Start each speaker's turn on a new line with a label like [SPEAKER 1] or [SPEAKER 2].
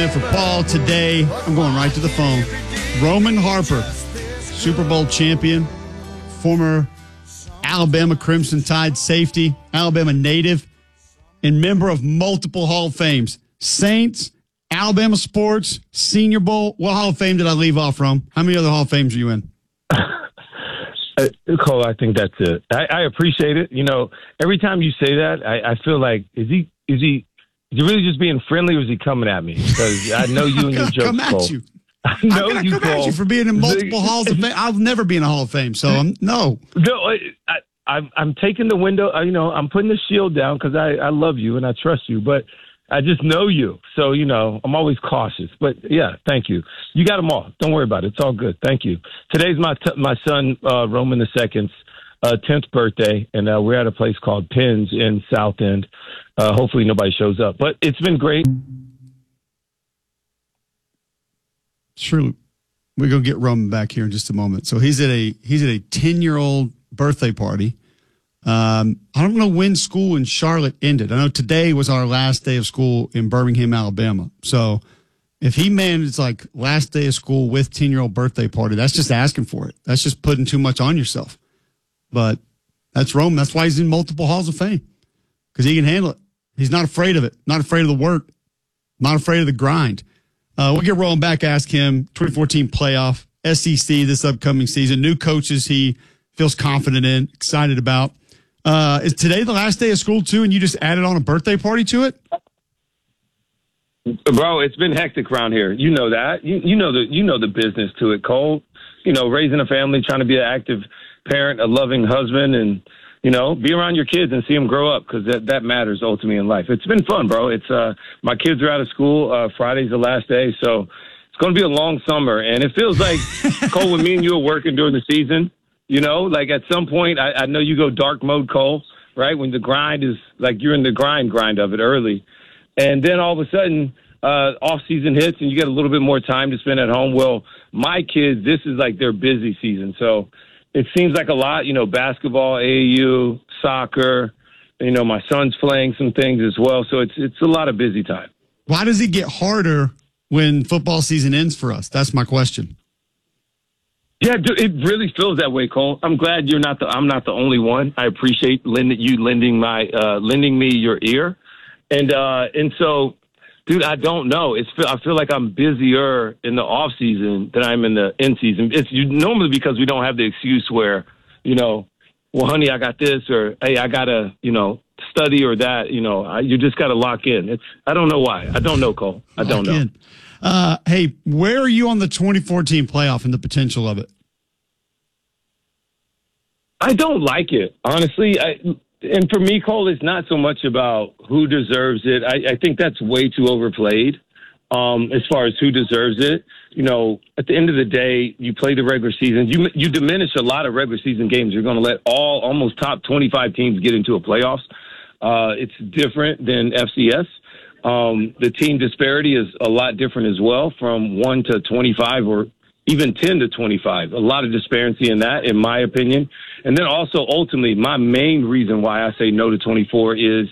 [SPEAKER 1] And for Paul today, I'm going right to the phone. Roman Harper, Super Bowl champion, former Alabama Crimson Tide safety, Alabama native, and member of multiple Hall of Fames. Saints, Alabama Sports, Senior Bowl. What Hall of Fame did I leave off from? How many other Hall of Fames are you in?
[SPEAKER 2] Cole, I think that's it. I appreciate it. You know, every time you say that, I feel like, is he really just being friendly, or is he coming at me? Because I know you and your jokes,
[SPEAKER 1] come at
[SPEAKER 2] Cole.
[SPEAKER 1] you.
[SPEAKER 2] I know
[SPEAKER 1] I'm
[SPEAKER 2] you,
[SPEAKER 1] come
[SPEAKER 2] Cole.
[SPEAKER 1] at you for being in multiple Halls of Fame. I'll never be in a Hall of Fame, so no.
[SPEAKER 2] No, I'm taking the window. You know, I'm putting the shield down because I love you and I trust you, but I just know you. So, you know, I'm always cautious. But, yeah, thank you. You got them all. Don't worry about it. It's all good. Thank you. Today's my son, Roman II's 10th birthday, and we're at a place called Penn's in South End. Hopefully nobody shows up. But it's been great.
[SPEAKER 1] Sure. We're going to get Roman back here in just a moment. So he's at a 10-year-old birthday party. I don't know when school in Charlotte ended. I know today was our last day of school in Birmingham, Alabama. So if he managed like last day of school with 10-year-old birthday party, that's just asking for it. That's just putting too much on yourself. But that's Roman. That's why he's in multiple Halls of Fame, because he can handle it. He's not afraid of it, not afraid of the work, not afraid of the grind. We'll get Roman back, ask him, 2014 playoff, SEC this upcoming season, new coaches he feels confident in, excited about. Is today the last day of school, too, and you just added on a birthday party to it?
[SPEAKER 2] Bro, it's been hectic around here. You know that. You know the business to it, Cole. You know, raising a family, trying to be an active parent, a loving husband, and, you know, be around your kids and see them grow up, because that matters ultimately in life. It's been fun, bro. It's my kids are out of school. Friday's the last day, so it's going to be a long summer. And it feels like, Cole, when me and you are working during the season, you know, like at some point, I know you go dark mode, Cole, right? When the grind is like you're in the grind of it early. And then all of a sudden, off-season hits and you get a little bit more time to spend at home. Well, my kids, this is like their busy season. So it seems like a lot, you know, basketball, AAU, soccer. You know, my son's playing some things as well. So it's a lot of busy time.
[SPEAKER 1] Why does it get harder when football season ends for us? That's my question.
[SPEAKER 2] Yeah, it really feels that way, Cole. I'm glad I'm not the only one. I appreciate you lending me your ear, and so, dude, I don't know. I feel like I'm busier in the off season than I'm in the in season. It's normally because we don't have the excuse where, you know, well, honey, I got this, or hey, I gotta, you know, study or that. You know, you just gotta lock in. I don't know why. I don't know, Cole. I don't know.
[SPEAKER 1] Hey, where are you on the 2014 playoff and the potential of it?
[SPEAKER 2] I don't like it, honestly. And for me, Cole, it's not so much about who deserves it. I think that's way too overplayed as far as who deserves it. You know, at the end of the day, you play the regular season. You diminish a lot of regular season games. You're going to let almost top 25 teams get into a playoffs. It's different than FCS. The team disparity is a lot different as well, from 1 to 25 or even 10 to 25. A lot of disparity in that, in my opinion. And then also, ultimately, my main reason why I say no to 24 is